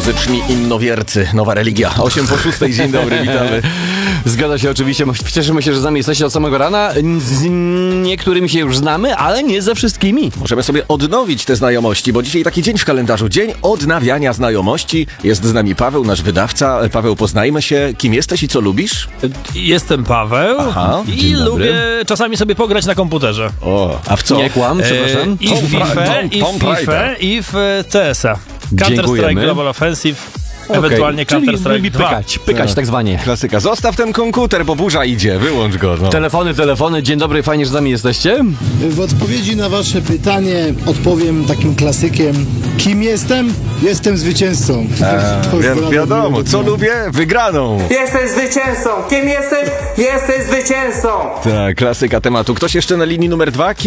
Muzyczni innowiercy, nowa religia. 8:06, dzień dobry, witamy. Zgadza się oczywiście, cieszymy się, że z nami jesteście od samego rana. Z niektórymi się już znamy, ale nie ze wszystkimi. Możemy sobie odnowić te znajomości, bo dzisiaj taki dzień w kalendarzu, dzień odnawiania znajomości. Jest z nami Paweł, nasz wydawca. Paweł, poznajmy się. Kim jesteś i co lubisz? Jestem Paweł i lubię czasami sobie pograć na komputerze. O, a w co? Nie kłam, przepraszam. I w FIFA, i w CS-a. Counter-Strike Global Offensive, ewentualnie Counter-Strike 2. Pykać tak zwanie. Klasyka. Zostaw ten komputer, bo burza idzie. Wyłącz go. No. Telefony. Dzień dobry, fajnie, że z nami jesteście. W odpowiedzi na wasze pytanie odpowiem takim klasykiem. Kim jestem? Jestem zwycięzcą. Wiadomo, co lubię? Wygraną. Jesteś zwycięzcą! Kim jesteś? Jesteś zwycięzcą! Tak, klasyka tematu. Ktoś jeszcze na linii numer 2?